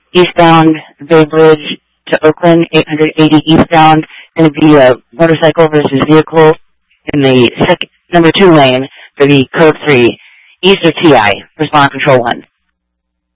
eastbound Bay Bridge to Oakland, 880 eastbound, going to be a motorcycle versus vehicle in the number 2 lane for the code 3, east of TI, respond control 1.